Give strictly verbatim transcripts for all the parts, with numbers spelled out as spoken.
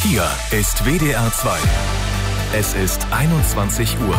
Hier ist W D R zwei. Es ist einundzwanzig Uhr.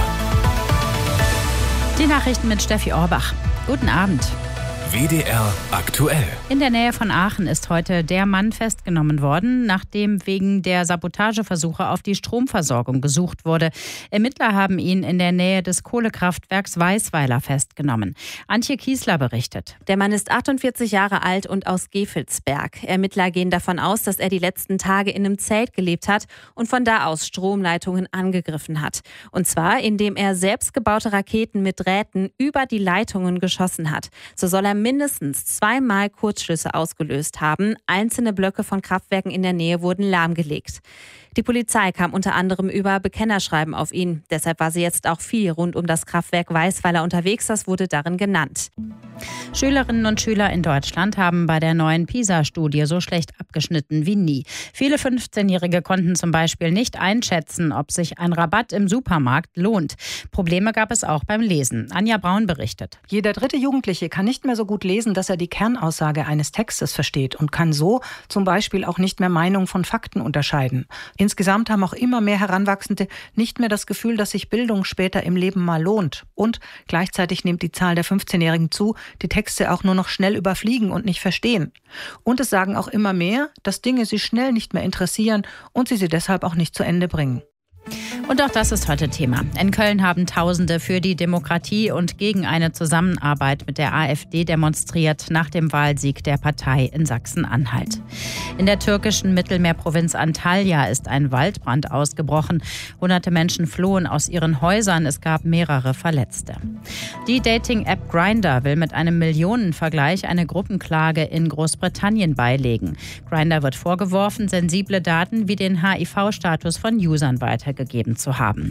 Die Nachrichten mit Steffi Orbach. Guten Abend. W D R aktuell. In der Nähe von Aachen ist heute der Mann festgenommen worden, nachdem wegen der Sabotageversuche auf die Stromversorgung gesucht wurde. Ermittler haben ihn in der Nähe des Kohlekraftwerks Weisweiler festgenommen. Antje Kiesler berichtet. Der Mann ist achtundvierzig Jahre alt und aus Gefelsberg. Ermittler gehen davon aus, dass er die letzten Tage in einem Zelt gelebt hat und von da aus Stromleitungen angegriffen hat. Und zwar, indem er selbstgebaute Raketen mit Drähten über die Leitungen geschossen hat. So soll er mindestens zweimal Kurzschlüsse ausgelöst haben. Einzelne Blöcke von Kraftwerken in der Nähe wurden lahmgelegt. Die Polizei kam unter anderem über Bekennerschreiben auf ihn. Deshalb war sie jetzt auch viel rund um das Kraftwerk Weisweiler unterwegs. Das wurde darin genannt. Schülerinnen und Schüler in Deutschland haben bei der neuen PISA-Studie so schlecht abgeschnitten wie nie. Viele fünfzehnjährige konnten zum Beispiel nicht einschätzen, ob sich ein Rabatt im Supermarkt lohnt. Probleme gab es auch beim Lesen. Anja Braun berichtet. Jeder dritte Jugendliche kann nicht mehr so gut lesen, dass er die Kernaussage eines Textes versteht und kann so zum Beispiel auch nicht mehr Meinung von Fakten unterscheiden. Insgesamt haben auch immer mehr Heranwachsende nicht mehr das Gefühl, dass sich Bildung später im Leben mal lohnt. Und gleichzeitig nimmt die Zahl der fünfzehnjährigen zu, die Texte auch nur noch schnell überfliegen und nicht verstehen. Und es sagen auch immer mehr, dass Dinge sie schnell nicht mehr interessieren und sie sie deshalb auch nicht zu Ende bringen. Und auch das ist heute Thema. In Köln haben Tausende für die Demokratie und gegen eine Zusammenarbeit mit der AfD demonstriert nach dem Wahlsieg der Partei in Sachsen-Anhalt. In der türkischen Mittelmeerprovinz Antalya ist ein Waldbrand ausgebrochen. Hunderte Menschen flohen aus ihren Häusern. Es gab mehrere Verletzte. Die Dating-App Grindr will mit einem Millionenvergleich eine Gruppenklage in Großbritannien beilegen. Grindr wird vorgeworfen, sensible Daten wie den H I V-Status von Usern weitergegeben zu haben.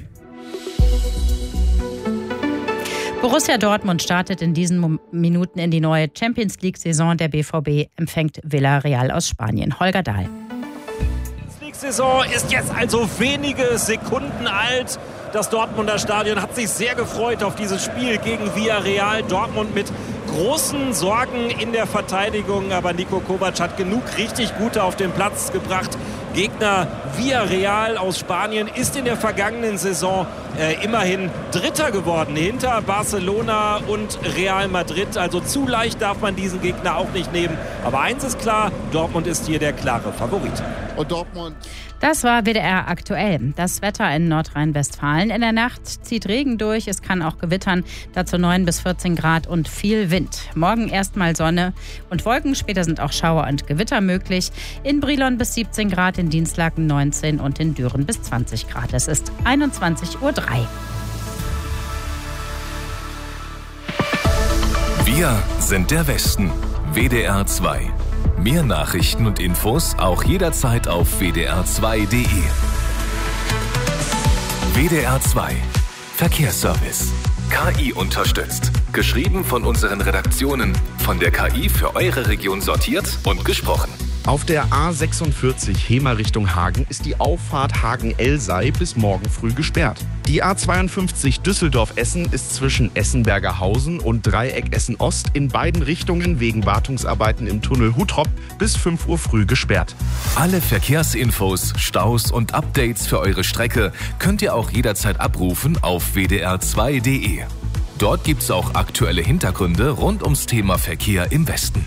Borussia Dortmund startet in diesen Minuten in die neue Champions-League-Saison. Der B V B empfängt Villarreal aus Spanien. Holger Dahl. Die Saison ist jetzt also wenige Sekunden alt. Das Dortmunder Stadion hat sich sehr gefreut auf dieses Spiel gegen Villarreal. Dortmund mit großen Sorgen in der Verteidigung, aber Niko Kovac hat genug richtig Gute auf den Platz gebracht. Gegner Villarreal aus Spanien ist in der vergangenen Saison äh, immerhin Dritter geworden, hinter Barcelona und Real Madrid. Also zu leicht darf man diesen Gegner auch nicht nehmen. Aber eins ist klar, Dortmund ist hier der klare Favorit. Und Dortmund. Das war W D R aktuell. Das Wetter in Nordrhein-Westfalen. In der Nacht zieht Regen durch, es kann auch gewittern. Dazu neun bis vierzehn Grad und viel Wind. Morgen erstmal Sonne und Wolken, später sind auch Schauer und Gewitter möglich. In Brilon bis siebzehn Grad, in Dienstlaken neunzehn und in Düren bis zwanzig Grad. Es ist einundzwanzig Uhr drei. Wir sind der Westen. W D R zwei. Mehr Nachrichten und Infos auch jederzeit auf w d r zwei punkt d e. W D R zwei. Verkehrsservice. K I unterstützt. Geschrieben von unseren Redaktionen. Von der K I für eure Region sortiert und gesprochen. Auf der A sechsundvierzig Hemer Richtung Hagen ist die Auffahrt Hagen-Elsei bis morgen früh gesperrt. Die A zweiundfünfzig Düsseldorf-Essen ist zwischen Essenbergerhausen und Dreieck Essen-Ost in beiden Richtungen wegen Wartungsarbeiten im Tunnel Huttrop bis fünf Uhr früh gesperrt. Alle Verkehrsinfos, Staus und Updates für eure Strecke könnt ihr auch jederzeit abrufen auf w d r zwei punkt d e. Dort gibt's auch aktuelle Hintergründe rund ums Thema Verkehr im Westen.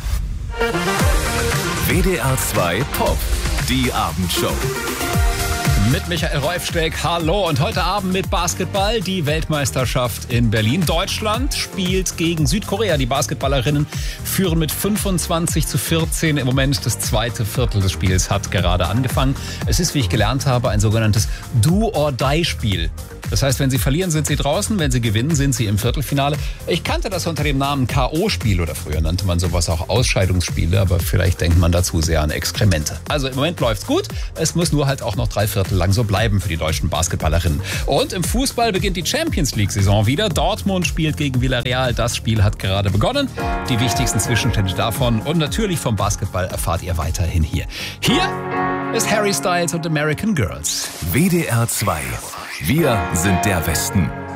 W D R zwei Pop, die Abendshow. Mit Michael Reufsteck, hallo. Und heute Abend mit Basketball, die Weltmeisterschaft in Berlin. Deutschland spielt gegen Südkorea. Die Basketballerinnen führen mit fünfundzwanzig zu vierzehn im Moment. Das zweite Viertel des Spiels hat gerade angefangen. Es ist, wie ich gelernt habe, ein sogenanntes Do-or-Die-Spiel. Das heißt, wenn sie verlieren, sind sie draußen. Wenn sie gewinnen, sind sie im Viertelfinale. Ich kannte das unter dem Namen K O-Spiel oder früher nannte man sowas auch Ausscheidungsspiele. Aber vielleicht denkt man dazu sehr an Exkremente. Also im Moment läuft's gut. Es muss nur halt auch noch drei Viertel lang so bleiben für die deutschen Basketballerinnen. Und im Fußball beginnt die Champions-League-Saison wieder. Dortmund spielt gegen Villarreal. Das Spiel hat gerade begonnen. Die wichtigsten Zwischenstände davon und natürlich vom Basketball erfahrt ihr weiterhin hier. Hier ist Harry Styles und American Girls. W D R zwei. Wir sind der Westen.